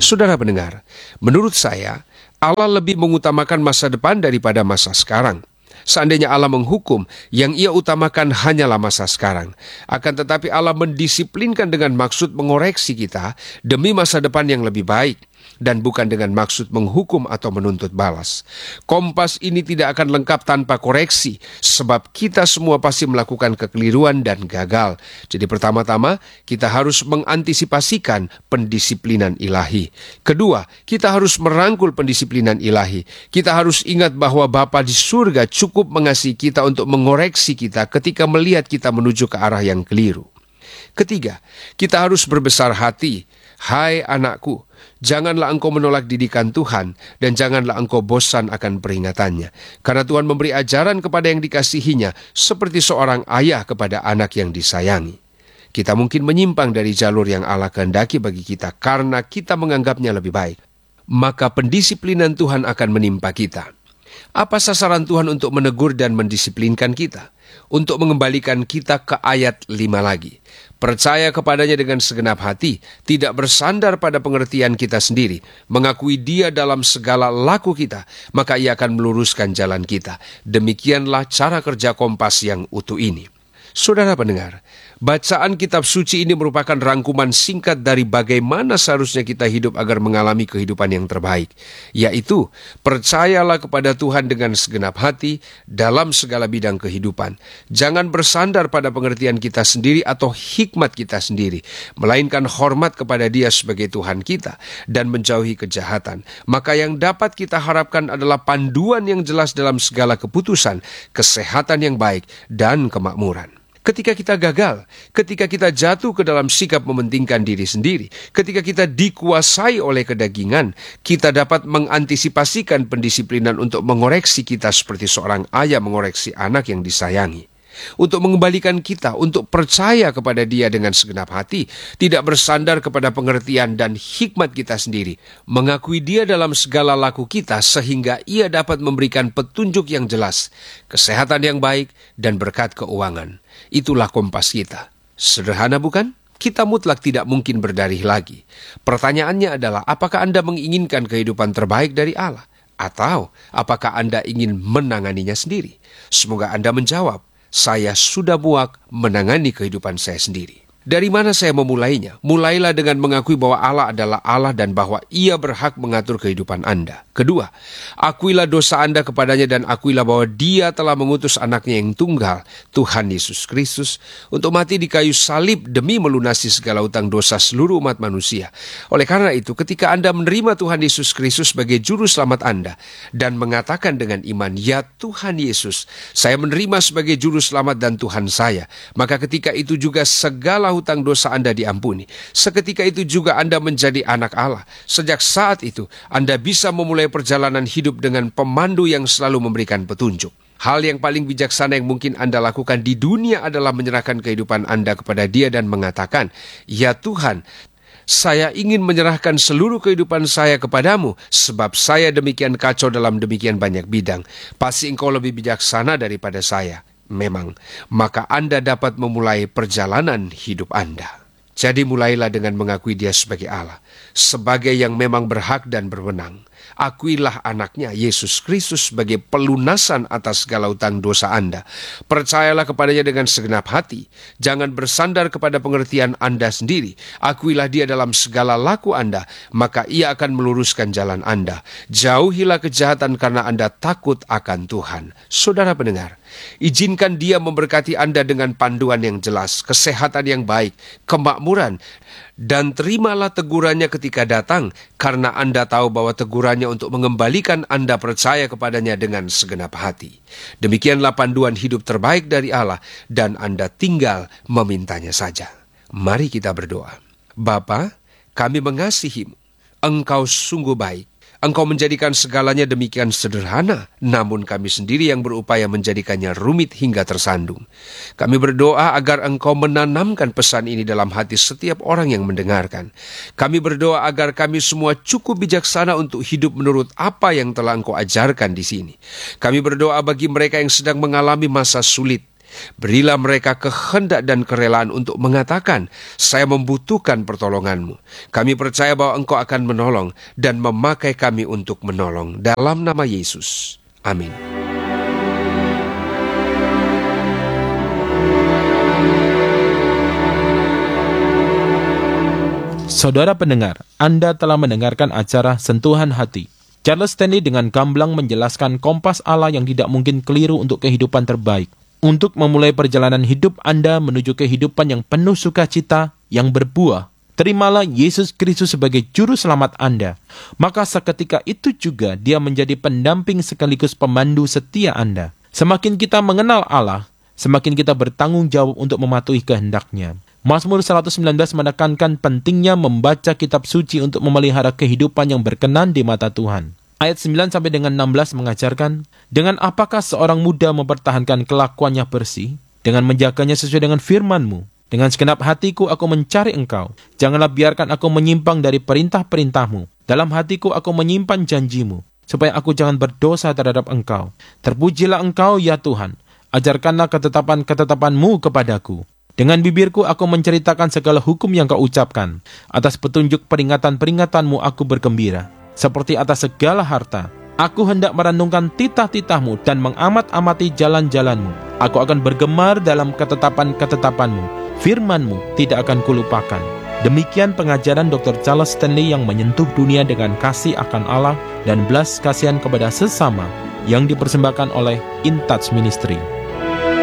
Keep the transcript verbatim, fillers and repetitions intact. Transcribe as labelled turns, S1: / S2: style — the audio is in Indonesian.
S1: Saudara pendengar, menurut saya, Allah lebih mengutamakan masa depan daripada masa sekarang. Seandainya Allah menghukum, yang ia utamakan hanyalah masa sekarang. Akan tetapi Allah mendisiplinkan dengan maksud mengoreksi kita demi masa depan yang lebih baik, dan bukan dengan maksud menghukum atau menuntut balas. Kompas ini tidak akan lengkap tanpa koreksi, sebab kita semua pasti melakukan kekeliruan dan gagal. Jadi pertama-tama, kita harus mengantisipasikan pendisiplinan ilahi. Kedua, kita harus merangkul pendisiplinan ilahi. Kita harus ingat bahwa Bapa di surga cukup mengasihi kita untuk mengoreksi kita ketika melihat kita menuju ke arah yang keliru. Ketiga, kita harus berbesar hati. Hai anakku, janganlah engkau menolak didikan Tuhan, dan janganlah engkau bosan akan peringatannya. Karena Tuhan memberi ajaran kepada yang dikasihinya, seperti seorang ayah kepada anak yang disayangi. Kita mungkin menyimpang dari jalur yang Allah kehendaki bagi kita, karena kita menganggapnya lebih baik. Maka pendisiplinan Tuhan akan menimpa kita. Apa sasaran Tuhan untuk menegur dan mendisiplinkan kita? Untuk mengembalikan kita ke ayat lima lagi. Percaya kepadanya dengan segenap hati, tidak bersandar pada pengertian kita sendiri, mengakui dia dalam segala laku kita, maka ia akan meluruskan jalan kita. Demikianlah cara kerja Kompas yang utuh ini. Saudara pendengar, bacaan kitab suci ini merupakan rangkuman singkat dari bagaimana seharusnya kita hidup agar mengalami kehidupan yang terbaik, yaitu percayalah kepada Tuhan dengan segenap hati dalam segala bidang kehidupan. Jangan bersandar pada pengertian kita sendiri atau hikmat kita sendiri, melainkan hormat kepada Dia sebagai Tuhan kita dan menjauhi kejahatan. Maka yang dapat kita harapkan adalah panduan yang jelas dalam segala keputusan, kesehatan yang baik, dan kemakmuran. Ketika kita gagal, ketika kita jatuh ke dalam sikap mementingkan diri sendiri, ketika kita dikuasai oleh kedagingan, kita dapat mengantisipasikan pendisiplinan untuk mengoreksi kita seperti seorang ayah mengoreksi anak yang disayangi. Untuk mengembalikan kita, untuk percaya kepada Dia dengan segenap hati, tidak bersandar kepada pengertian dan hikmat kita sendiri, mengakui Dia dalam segala laku kita sehingga Ia dapat memberikan petunjuk yang jelas, kesehatan yang baik, dan berkat keuangan. Itulah kompas kita. Sederhana bukan? Kita mutlak tidak mungkin berdalih lagi. Pertanyaannya adalah, apakah Anda menginginkan kehidupan terbaik dari Allah? Atau apakah Anda ingin menanganinya sendiri? Semoga Anda menjawab, saya sudah muak menangani kehidupan saya sendiri. Dari mana saya memulainya? Mulailah dengan mengakui bahwa Allah adalah Allah dan bahwa Ia berhak mengatur kehidupan Anda. Kedua, akuilah dosa Anda kepadanya dan akuilah bahwa Dia telah mengutus anaknya yang tunggal, Tuhan Yesus Kristus, untuk mati di kayu salib demi melunasi segala utang dosa seluruh umat manusia. Oleh karena itu, ketika Anda menerima Tuhan Yesus Kristus sebagai juru selamat Anda dan mengatakan dengan iman, ya Tuhan Yesus, saya menerima sebagai juru selamat dan Tuhan saya, maka ketika itu juga segala hutang dosa Anda diampuni. Seketika itu juga Anda menjadi anak Allah. Sejak saat itu, Anda bisa memulai perjalanan hidup dengan pemandu yang selalu memberikan petunjuk. Hal yang paling bijaksana yang mungkin Anda lakukan di dunia adalah menyerahkan kehidupan Anda kepada Dia dan mengatakan, ya Tuhan, saya ingin menyerahkan seluruh kehidupan saya kepadamu, sebab saya demikian kacau dalam demikian banyak bidang. Pasti Engkau lebih bijaksana daripada saya. Memang, maka Anda dapat memulai perjalanan hidup Anda. Jadi mulailah dengan mengakui Dia sebagai Allah, sebagai yang memang berhak dan berwenang. Akuilah anaknya, Yesus Kristus, sebagai pelunasan atas segala utang dosa Anda. Percayalah kepadanya dengan segenap hati. Jangan bersandar kepada pengertian Anda sendiri. Akuilah Dia dalam segala laku Anda, maka Ia akan meluruskan jalan Anda. Jauhilah kejahatan karena Anda takut akan Tuhan. Saudara pendengar, izinkan Dia memberkati Anda dengan panduan yang jelas, kesehatan yang baik, kemakmuran, dan terimalah tegurannya ketika datang, karena Anda tahu bahwa tegurannya untuk mengembalikan Anda percaya kepadanya dengan segenap hati. Demikianlah panduan hidup terbaik dari Allah, dan Anda tinggal memintanya saja. Mari kita berdoa. Bapa, kami mengasihi-Mu. Engkau sungguh baik. Engkau menjadikan segalanya demikian sederhana, namun kami sendiri yang berupaya menjadikannya rumit hingga tersandung. Kami berdoa agar Engkau menanamkan pesan ini dalam hati setiap orang yang mendengarkan. Kami berdoa agar kami semua cukup bijaksana untuk hidup menurut apa yang telah Engkau ajarkan di sini. Kami berdoa bagi mereka yang sedang mengalami masa sulit. Berilah mereka kehendak dan kerelaan untuk mengatakan, saya membutuhkan pertolonganmu. Kami percaya bahwa Engkau akan menolong dan memakai kami untuk menolong. Dalam nama Yesus. Amin.
S2: Saudara pendengar, Anda telah mendengarkan acara Sentuhan Hati. Charles Stanley dengan gamblang menjelaskan kompas Allah yang tidak mungkin keliru untuk kehidupan terbaik. Untuk memulai perjalanan hidup Anda menuju kehidupan yang penuh sukacita, yang berbuah, terimalah Yesus Kristus sebagai juru selamat Anda. Maka seketika itu juga Dia menjadi pendamping sekaligus pemandu setia Anda. Semakin kita mengenal Allah, semakin kita bertanggung jawab untuk mematuhi kehendak-Nya. Mazmur seratus sembilan belas menekankan pentingnya membaca kitab suci untuk memelihara kehidupan yang berkenan di mata Tuhan. Ayat sembilan sampai dengan enam belas mengajarkan, dengan apakah seorang muda mempertahankan kelakuannya bersih? Dengan menjaganya sesuai dengan firman-Mu. Dengan segenap hatiku aku mencari Engkau. Janganlah biarkan aku menyimpang dari perintah-perintah-Mu. Dalam hatiku aku menyimpan janji-Mu, supaya aku jangan berdosa terhadap Engkau. Terpujilah Engkau ya Tuhan. Ajarkanlah ketetapan-ketetapan-Mu kepadaku. Dengan bibirku aku menceritakan segala hukum yang Kau ucapkan. Atas petunjuk peringatan-peringatanmu aku bergembira. Seperti atas segala harta. Aku hendak merenungkan titah-titah-Mu dan mengamat-amati jalan-jalan-Mu. Aku akan bergemar dalam ketetapan-ketetapan-Mu. Firman-Mu tidak akan kulupakan. Demikian pengajaran doktor Charles Stanley yang menyentuh dunia dengan kasih akan Allah dan belas kasihan kepada sesama yang dipersembahkan oleh In Touch Ministry.